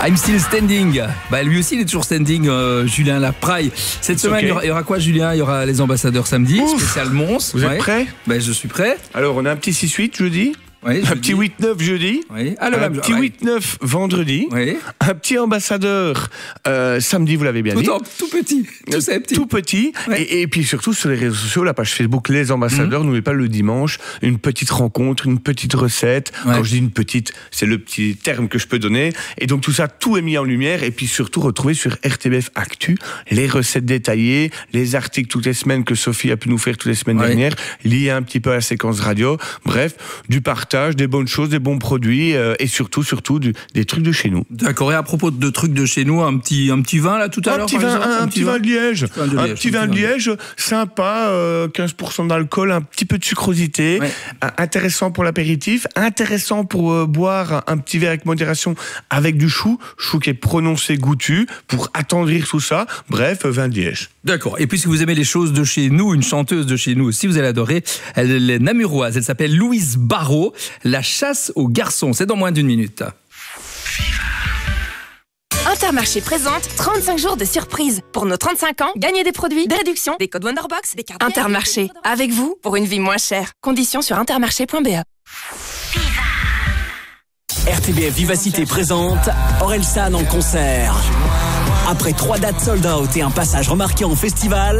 I'm still standing. Bah, lui aussi, il est toujours standing, Julien Lapraille. Cette semaine, il y aura quoi, Julien? Il y aura les ambassadeurs samedi, spécial Mons. Vous êtes prêts? Bah, je suis prêt. Alors, on a un petit 6-8 jeudi. Oui, un petit 8-9 jeudi, oui. un petit 8-9 vendredi, oui. Un petit ambassadeur samedi, vous l'avez bien dit. Tout petit, tout petit. Oui. Et puis surtout sur les réseaux sociaux, la page Facebook Les Ambassadeurs, n'oubliez pas le dimanche, une petite rencontre, une petite recette. Ouais. Quand je dis une petite, c'est le petit terme que je peux donner. Et donc tout ça, tout est mis en lumière. Et puis surtout, retrouver sur RTBF Actu les recettes détaillées, les articles toutes les semaines que Sophie a pu nous faire toutes les semaines dernières, liés un petit peu à la séquence radio. Bref, du partage, des bonnes choses, des bons produits et surtout des trucs de chez nous. D'accord. Et à propos de trucs de chez nous, un petit vin là tout à l'heure, un petit vin de Liège. Un petit vin de Liège, sympa, 15% d'alcool, un petit peu de sucrosité, intéressant pour l'apéritif, intéressant pour boire un petit verre avec modération avec du chou qui est prononcé goûtu pour attendrir tout ça. Bref, vin de Liège. D'accord. Et puisque vous aimez les choses de chez nous, une chanteuse de chez nous aussi, vous allez adorer. Elle est namuroise. Elle s'appelle Louise Barrault. La chasse aux garçons. C'est dans moins d'une minute. Intermarché présente 35 jours de surprise. Pour nos 35 ans, gagnez des produits, des réductions, des codes Wonderbox, des cartes. Intermarché, avec vous pour une vie moins chère. Conditions sur intermarché.be. RTBF Vivacité présente Orelsan en concert. Après 3 dates sold out et un passage remarqué en festival,